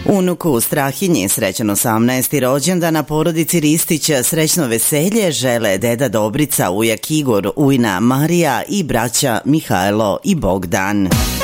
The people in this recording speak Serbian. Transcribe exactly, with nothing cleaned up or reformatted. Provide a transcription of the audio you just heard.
Unuku Strahinji srećan osamnaesti rođendan, na porodici Ristića srećno veselje žele deda Dobrica, ujak Igor, ujna Marija i braća Mihajlo i Bogdan.